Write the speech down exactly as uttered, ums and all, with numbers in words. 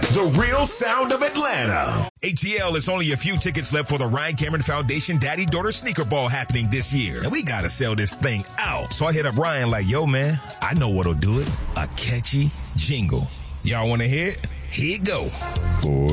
The real sound of Atlanta. A T L, is only a few tickets left for the Ryan Cameron Foundation Daddy-Daughter Sneaker Ball happening this year. And we gotta sell this thing out. So I hit up Ryan like, yo, man, I know what'll do it. A catchy jingle. Y'all wanna hear it? Here it go. Boy,